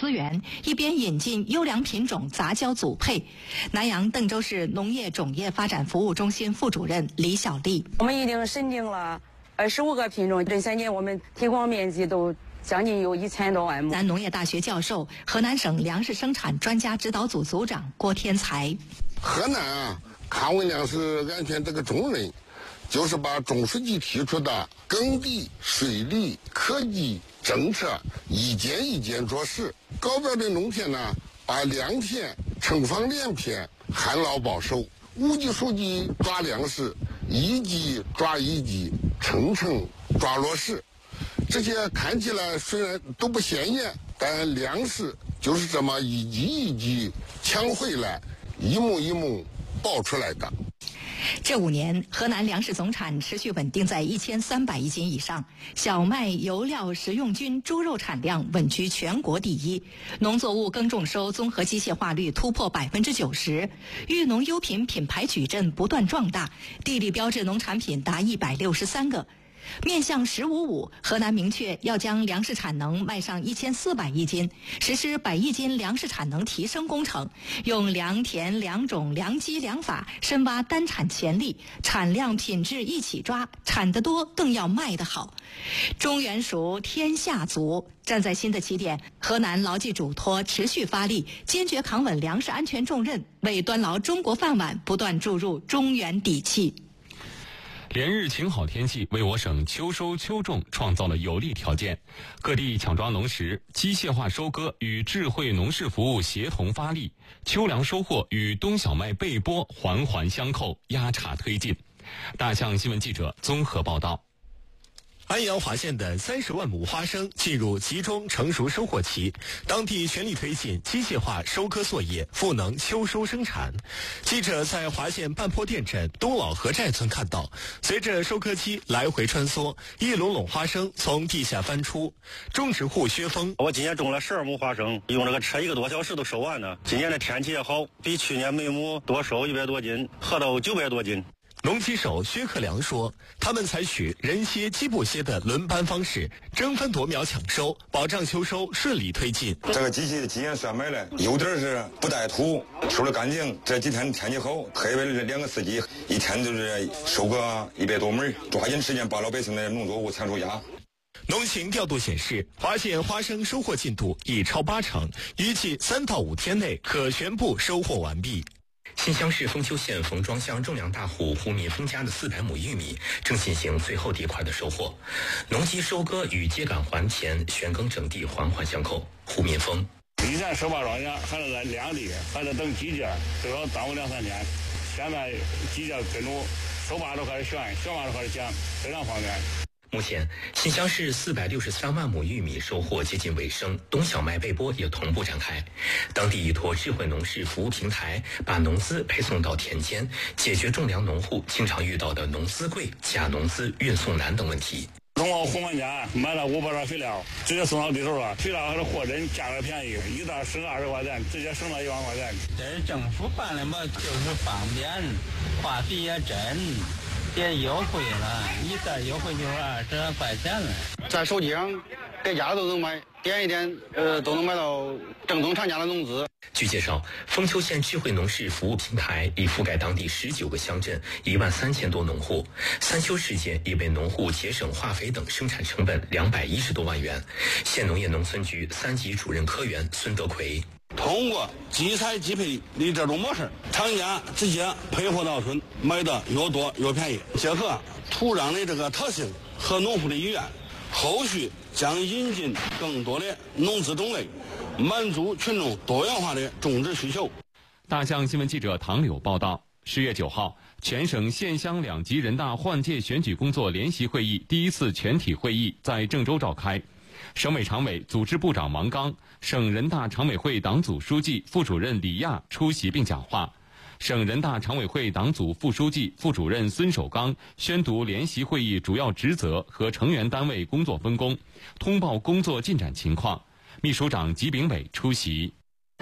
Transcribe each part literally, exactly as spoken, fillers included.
资源，一边引进优良品种杂交组配。南阳邓州市农业种业发展服务中心副主任李小丽： 我们已经审定了二十五个品种，这些年我们推广面积都将近有一千多万亩。 南农业大学教授、河南省粮食生产专家指导组组长郭天才： 河南啊，康稳粮食安全这个重任，就是把中书记提出的耕地、水利、科技政策一件一件着实。高标准农田呢，把良田城防连片旱涝保收，五级书记抓粮食，一级抓一级，层层抓落实。这些看起来虽然都不显眼，但粮食就是这么一级一级抢回来，一亩一亩保出来的。 这五年，河南粮食总产持续稳定在一千三百亿斤以上，小麦、油料、食用菌、猪肉产量稳居全国第一，农作物耕种收综合机械化率突破百分之九十，育农优品品牌矩阵不断壮大，地理标志农产品达一百六十三个。面向“十五五”，河南明确要将粮食产能迈上一千四百亿斤，实施百亿斤粮食产能提升工程，用良田、良种、良机、良法深挖单产潜力，产量、品质一起抓，产得多更要卖得好。中原熟，天下足。站在新的起点，河南牢记嘱托，持续发力，坚决扛稳粮食安全重任，为端牢中国饭碗不断注入中原底气。 连日晴好天气为我省秋收秋种创造了有利条件，各地抢抓农时，机械化收割与智慧农事服务协同发力，秋粮收获与冬小麦备播环环相扣，压茬推进。大象新闻记者综合报道。 安阳华县的三十万亩花生进入集中成熟收获期，当地全力推进机械化收割作业，赋能秋收生产。记者在华县半坡店镇东老河寨村看到，随着收割机来回穿梭，一垄垄花生从地下翻出。种植户薛峰： 我今年种了十二亩花生，用这个车一个多小时都收完了。今年的天气也好，比去年每亩多收一百多斤，合到九百多斤。 农机手薛克良说，他们采取人歇机不歇的轮班方式，争分夺秒抢收，保障秋收顺利推进。 这个机器今年算买了，有点是不带土，收的干净。这几天天气好，特别是两个四季，一天就是收个一百多亩，抓紧时间把老百姓的农作物抢出家。 农情调度显示，华县花生收获进度已超八成，预计三到五天内可全部收获完毕。 新乡市丰丘县冯庄乡种粮大户胡敏峰家的四百亩玉米正进行最后地块的收获，农机收割与秸秆还田、旋耕整地环环相扣。胡敏峰： 以前收把庄稼还得在两地，还得等秸秆，最少耽误两三天。现在秸秆跟着收把都开始旋，旋把都开始剪，非常方便。 目前，新乡市四百六十三万亩玉米收获接近尾声，冬小麦备播也同步展开。当地依托智慧农事服务平台，把农资配送到田间，解决种粮农户经常遇到的农资贵、假农资运送难等问题。 从我户门家买了五百袋肥料，直接送到地头了。肥料还是货真，价格便宜，一袋省二十块钱，直接省了一万块钱。 这是政府办的嘛，就是方便，话费也真。也优惠了，一袋优惠就是二十来块钱了。 在手机上，在家都能买，点一点，呃，都能买到正宗厂家的农资。 据介绍，丰丘县智慧农事服务平台已覆盖当地十九个乡镇，一万三千多农户。三秋事件已为农户节省化肥等生产成本两百一十多万元。县农业农村局三级主任科员孙德奎。 通过即采即配的这种模式，厂家直接配货到村，买的越多越便宜。结合土壤的这个特性和农户的意愿，后续将引进更多的农资种类，满足群众多样化的种植需求。 大象新闻记者唐柳报道。十月九号，全省县乡两级人大换届选举工作联席会议第一次全体会议在郑州召开。省委常委、组织部长王刚、省人大常委会党组书记、副主任李亚出席并讲话。省人大常委会党组副书记、副主任孙守刚宣读联席会议主要职责和成员单位工作分工，通报工作进展情况。秘书长吉炳伟出席。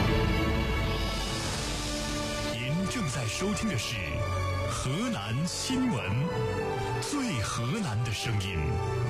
您正在收听的是河南新闻，最河南的声音。